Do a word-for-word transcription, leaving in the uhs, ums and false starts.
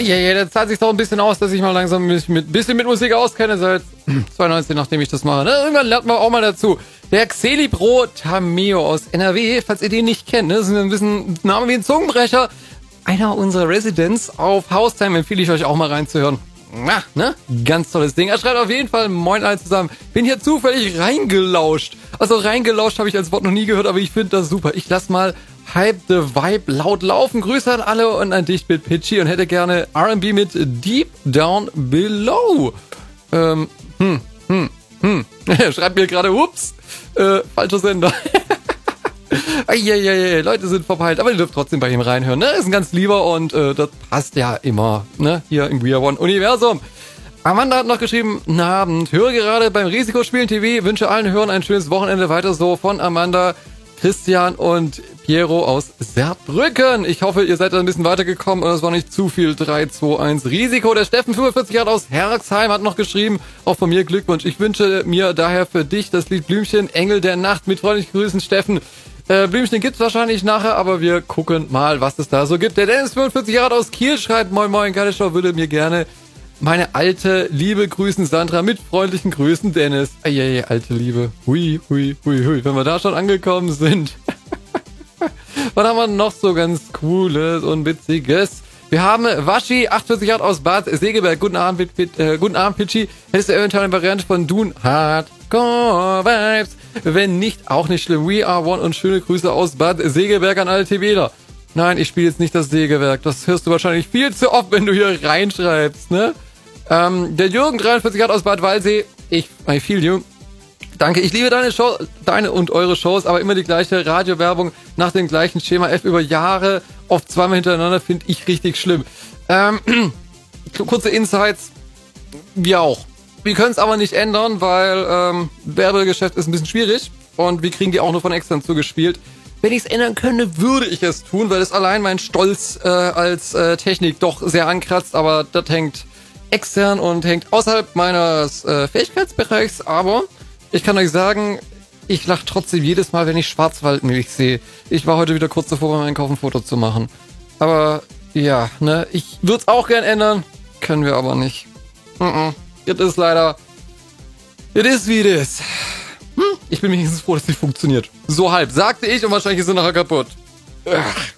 ja, ja, das zahlt sich doch ein bisschen aus, dass ich mal langsam mich mit ein bisschen mit Musik auskenne, seit zweiundneunzig, nachdem ich das mache. Ne? Irgendwann lernt man auch mal dazu. Der Xelibro Tameo aus N R W, falls ihr den nicht kennt, ne? Das ist ein bisschen ein Name wie ein Zungenbrecher. Einer unserer Residents auf Haustime, empfehle ich euch auch mal reinzuhören. Na, ne? Ganz tolles Ding. Er schreibt auf jeden Fall Moin alle zusammen. Bin hier zufällig reingelauscht. Also reingelauscht habe ich als Wort noch nie gehört, aber ich finde das super. Ich lass mal Hype the Vibe laut laufen. Grüße an alle und an dich mit Pitchy und hätte gerne R and B mit Deep Down Below. Ähm, hm, hm, hm. Er schreibt mir gerade, ups, äh, falscher Sender. Eieiei, Leute sind verpeilt, aber ihr dürft trotzdem bei ihm reinhören, ne? Ist ein ganz lieber und äh, das passt ja immer, ne? Hier im We Are One Universum. Amanda hat noch geschrieben, guten Abend, höre gerade beim Risikospielen T V, wünsche allen Hörern ein schönes Wochenende, weiter so von Amanda, Christian und Piero aus Saarbrücken. Ich hoffe, ihr seid da ein bisschen weitergekommen und es war nicht zu viel. drei, zwei, eins, Risiko. Der Steffen fünfundvierzig Jahre aus Herxheim hat noch geschrieben, auch von mir Glückwunsch. Ich wünsche mir daher für dich das Lied Blümchen, Engel der Nacht. Mit freundlichen Grüßen, Steffen. Äh, Blümchen gibt's wahrscheinlich nachher, aber wir gucken mal, was es da so gibt. Der Dennis fünfundvierzig Jahre aus Kiel schreibt, moin moin, geile Show, würde mir gerne meine alte Liebe grüßen, Sandra, mit freundlichen Grüßen, Dennis. Eieiei, alte Liebe. Hui, hui, hui, hui. Wenn wir da schon angekommen sind. Was haben wir noch so ganz Cooles und Witziges? Wir haben Waschi, achtundvierzig Jahre aus Bad Segeberg. Guten Abend, Pit, Pit, äh, guten Abend, Pitchy. Hättest du eventuell eine Variante von Dune Hardcore Vibes? Wenn nicht, auch nicht schlimm. We Are One und schöne Grüße aus Bad Segeberg an alle TVler. Nein, ich spiele jetzt nicht das Sägewerk. Das hörst du wahrscheinlich viel zu oft, wenn du hier reinschreibst, ne? Ähm, der Jürgen, dreiundvierzig Jahre aus Bad Waldsee. Ich, I feel you. Danke, ich liebe deine Show, deine und eure Shows, aber immer die gleiche Radiowerbung nach dem gleichen Schema F über Jahre, oft zweimal hintereinander, finde ich richtig schlimm. Ähm, kurze Insights. Wir auch. Wir können es aber nicht ändern, weil ähm, Werbegeschäft ist ein bisschen schwierig und wir kriegen die auch nur von extern zugespielt. Wenn ich es ändern könnte, würde ich es tun, weil es allein mein Stolz äh, als äh, Technik doch sehr ankratzt, aber das hängt extern und hängt außerhalb meines äh, Fähigkeitsbereichs, aber ich kann euch sagen, ich lache trotzdem jedes Mal, wenn ich Schwarzwaldmilch sehe. Ich war heute wieder kurz davor, beim Einkaufen ein Foto zu machen. Aber ja, ne, ich würde es auch gern ändern, können wir aber nicht. Mm-mm. Das ist leider, it is wie it is. Hm? Ich bin wenigstens froh, dass es nicht funktioniert. So halb, sagte ich und wahrscheinlich ist sie nachher kaputt. Ach.